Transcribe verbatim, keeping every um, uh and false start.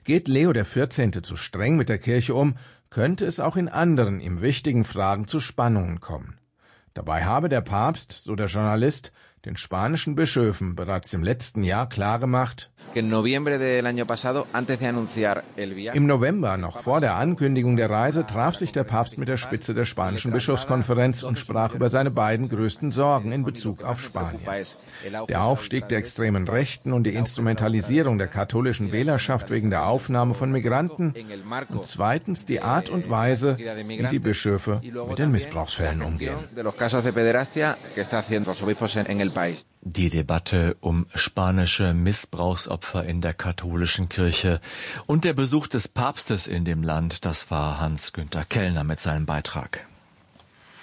Geht Leo der Vierzehnte zu streng mit der Kirche um, könnte es auch in anderen ihm wichtigen Fragen zu Spannungen kommen. Dabei habe der Papst, so der Journalist, den spanischen Bischöfen bereits im letzten Jahr klargemacht: Im November, noch vor der Ankündigung der Reise, traf sich der Papst mit der Spitze der spanischen Bischofskonferenz und sprach über seine beiden größten Sorgen in Bezug auf Spanien. Der Aufstieg der extremen Rechten und die Instrumentalisierung der katholischen Wählerschaft wegen der Aufnahme von Migranten und zweitens die Art und Weise, wie die Bischöfe mit den Missbrauchsfällen umgehen. Die Debatte um spanische Missbrauchsopfer in der katholischen Kirche und der Besuch des Papstes in dem Land, das war Hans-Günther Kellner mit seinem Beitrag.